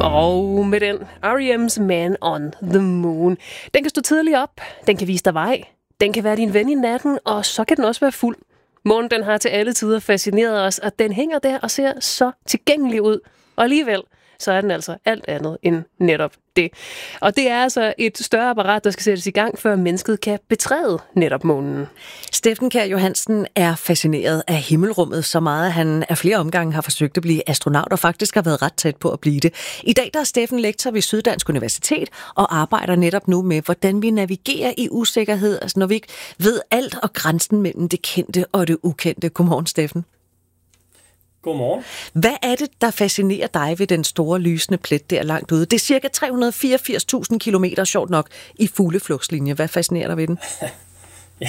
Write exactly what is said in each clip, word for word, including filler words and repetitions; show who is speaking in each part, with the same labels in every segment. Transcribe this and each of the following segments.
Speaker 1: Og med den, R E M's Man on the Moon. Den kan stå tidligt op, den kan vise dig vej, den kan være din ven i natten, og så kan den også være fuld. Månen, den har til alle tider fascineret os, og den hænger der og ser så tilgængelig ud. Og alligevel, så er den altså alt andet end netop det. Og det er altså et større apparat, der skal sættes i gang, før mennesket kan betræde netop månen.
Speaker 2: Steffen Kjær Johansen er fascineret af himmelrummet så meget, at han af flere omgange har forsøgt at blive astronaut og faktisk har været ret tæt på at blive det. I dag der er Steffen lektor ved Syddansk Universitet og arbejder netop nu med, hvordan vi navigerer i usikkerhed, altså når vi ikke ved alt og grænsen mellem det kendte og det ukendte. Godmorgen, Steffen.
Speaker 3: Godmorgen.
Speaker 2: Hvad er det, der fascinerer dig ved den store lysende plet der langt ude? Det er cirka tre hundrede og fireogfirs tusind kilometer, sjovt nok, i fugleflugtslinje. Hvad fascinerer dig ved den?
Speaker 3: Ja,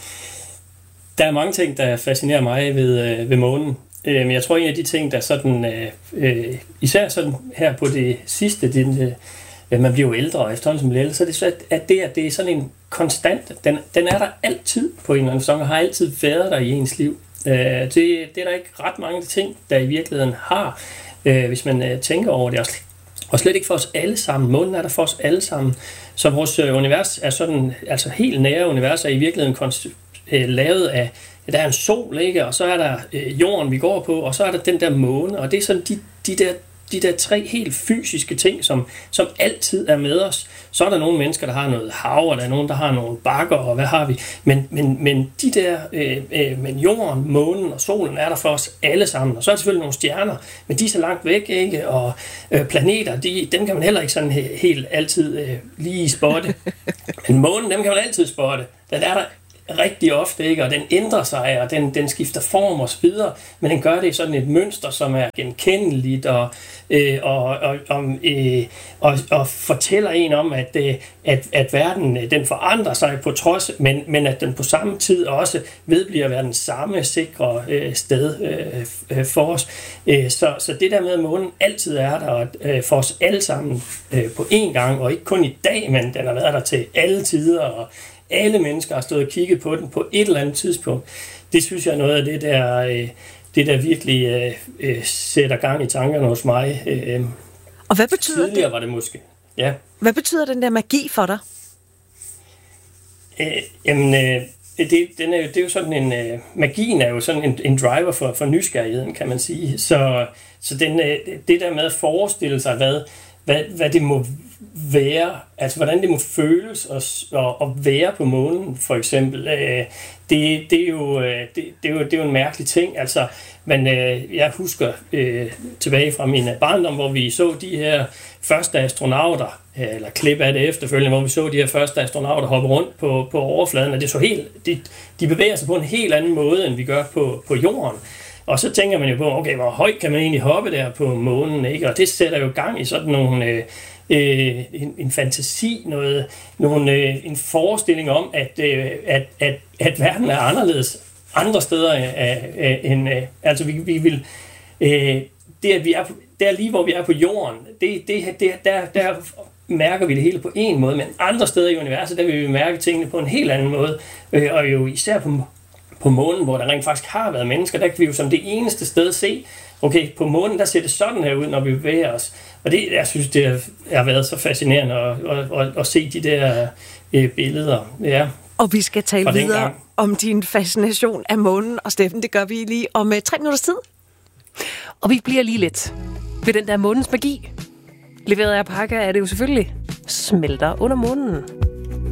Speaker 3: der er mange ting, der fascinerer mig ved, øh, ved månen. Men jeg tror, en af de ting, der sådan, øh, især sådan her på det sidste, det, øh, man bliver jo ældre, og efterhånden som bliver ældre, så er det, så, at det, at det er sådan en konstant, den, den er der altid på en eller anden sæson, og har altid været der i ens liv. Det, det er der ikke ret mange ting, der i virkeligheden har, øh, hvis man øh, tænker over det. Og slet ikke for os alle sammen. Månen er der for os alle sammen. Så vores øh, univers er sådan, altså helt nære univers er i virkeligheden konst- øh, lavet af, der er en sol, ikke? Og så er der øh, jorden, vi går på, og så er der den der måne, og det er sådan de, de der de der tre helt fysiske ting, som, som altid er med os. Så er der nogle mennesker, der har noget hav, og der er nogen, der har nogle bakker, og hvad har vi. Men, men, men de der, øh, øh, men jorden, månen og solen er der for os alle sammen. Og så er der selvfølgelig nogle stjerner, men de er så langt væk, ikke? Og øh, planeter, de, dem kan man heller ikke sådan he, helt altid øh, lige spotte. Men månen, dem kan man altid spotte. Den er der rigtig ofte, ikke? Og den ændrer sig, og den, den skifter form og så videre, men den gør det i sådan et mønster, som er genkendeligt, og, øh, og, og, og, øh, og, og fortæller en om, at, øh, at, at verden den forandrer sig på trods, men, men at den på samme tid også vedbliver at være den samme sikre øh, sted øh, for os. Øh, så, så det der med, at månen altid er der øh, for os alle sammen øh, på én gang, og ikke kun i dag, men den har været der til alle tider, og alle mennesker har stået og kigget på den på et eller andet tidspunkt. Det synes jeg er noget af det, der, øh, det, der virkelig øh, øh, sætter gang i tankerne hos mig. Øh,
Speaker 2: og hvad betyder
Speaker 3: tidligere
Speaker 2: det?
Speaker 3: var det måske. Ja.
Speaker 2: Hvad betyder den der magi for dig?
Speaker 3: Øh, jamen, øh, det, den er, det er jo sådan en... Øh, magien er jo sådan en, en driver for, for nysgerrigheden, kan man sige. Så, så den, øh, det der med at forestille sig, hvad, hvad, hvad det må være, altså hvordan det må føles at, at være på månen, for eksempel. Det, det, er jo, det, det, er jo, det er jo en mærkelig ting. Altså, men jeg husker øh, tilbage fra min barndom, hvor vi så de her første astronauter, eller klip af det efterfølgende, hvor vi så de her første astronauter hoppe rundt på, på overfladen, og det så helt, de, de bevæger sig på en helt anden måde, end vi gør på, på jorden. Og så tænker man jo på, okay, hvor højt kan man egentlig hoppe der på månen, ikke? Og det sætter jo gang i sådan nogle... Øh, Øh, en, en fantasi, noget, nogle, øh, en forestilling om, at, øh, at, at, at verden er anderledes andre steder øh, øh, end, øh, altså vi, vi vil, øh, det at vi er, der lige hvor vi er på jorden, det, det, det, der, der mærker vi det hele på en måde, men andre steder i universet, der vil vi mærke tingene på en helt anden måde, øh, og jo især på, på månen, hvor der rent faktisk har været mennesker, der kan vi jo som det eneste sted se, okay, på månen, der ser det sådan her ud, når vi bevæger os. Og det, jeg synes, det har været så fascinerende at, at, at, at se de der øh, billeder. Ja,
Speaker 2: og vi skal tale videre om din fascination af månen. Og Steffen, det gør vi lige om uh, tre minutters tid.
Speaker 1: Og vi bliver lige lidt ved den der månens magi. Leveret af Parker er det jo selvfølgelig smelter under månen.